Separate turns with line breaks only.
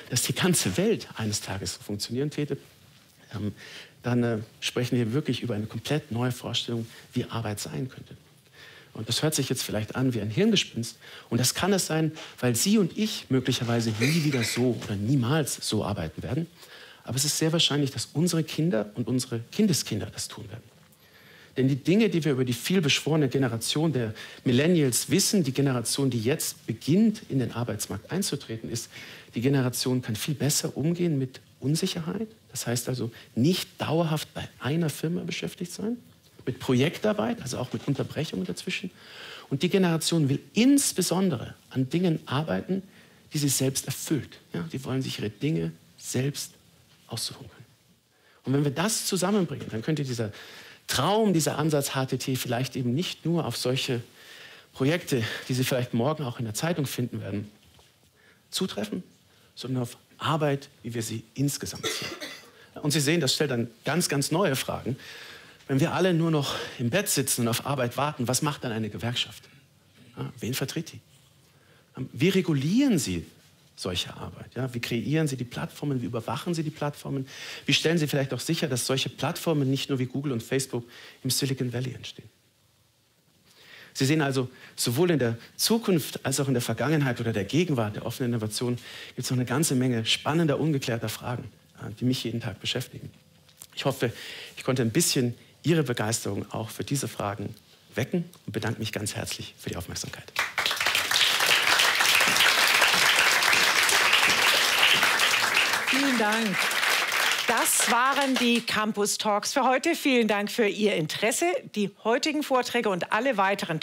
dass die ganze Welt eines Tages so funktionieren täte, dann sprechen wir wirklich über eine komplett neue Vorstellung, wie Arbeit sein könnte. Und das hört sich jetzt vielleicht an wie ein Hirngespinst. Und das kann es sein, weil Sie und ich möglicherweise nie wieder so oder niemals so arbeiten werden. Aber es ist sehr wahrscheinlich, dass unsere Kinder und unsere Kindeskinder das tun werden. Denn die Dinge, die wir über die vielbeschworene Generation der Millennials wissen, die Generation, die jetzt beginnt, in den Arbeitsmarkt einzutreten, ist, die Generation kann viel besser umgehen mit Unsicherheit. Das heißt also nicht dauerhaft bei einer Firma beschäftigt sein, mit Projektarbeit, also auch mit Unterbrechungen dazwischen. Und die Generation will insbesondere an Dingen arbeiten, die sie selbst erfüllt. Ja, die wollen sich ihre Dinge selbst aussuchen können. Und wenn wir das zusammenbringen, dann könnte dieser Traum, dieser Ansatz HTT vielleicht eben nicht nur auf solche Projekte, die Sie vielleicht morgen auch in der Zeitung finden werden, zutreffen, sondern auf Arbeit, wie wir sie insgesamt sehen. Und Sie sehen, das stellt dann ganz, ganz neue Fragen. Wenn wir alle nur noch im Bett sitzen und auf Arbeit warten, was macht dann eine Gewerkschaft? Ja, wen vertritt die? Wie regulieren Sie solche Arbeit? Ja, wie kreieren Sie die Plattformen? Wie überwachen Sie die Plattformen? Wie stellen Sie vielleicht auch sicher, dass solche Plattformen nicht nur wie Google und Facebook im Silicon Valley entstehen? Sie sehen also, sowohl in der Zukunft als auch in der Vergangenheit oder der Gegenwart der offenen Innovation gibt es noch eine ganze Menge spannender, ungeklärter Fragen, die mich jeden Tag beschäftigen. Ich hoffe, ich konnte ein bisschen Ihre Begeisterung auch für diese Fragen wecken und bedanke mich ganz herzlich für die Aufmerksamkeit.
Vielen Dank. Das waren die Campus Talks für heute. Vielen Dank für Ihr Interesse. Die heutigen Vorträge und alle weiteren